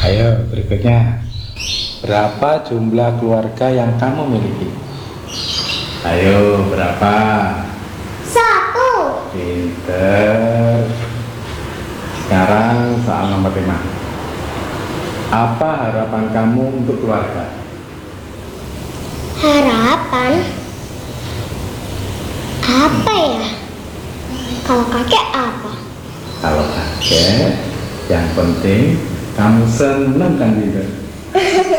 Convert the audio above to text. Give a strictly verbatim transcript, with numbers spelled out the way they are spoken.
Ayo berikutnya. Berapa jumlah keluarga yang kamu miliki? Ayo berapa? Satu. Pinter. Sekarang soal nomor lima. Apa harapan kamu untuk keluarga? Harapan apa ya? Kalau kakek apa? Kalau kakek, yang penting kamu senang kan gitu.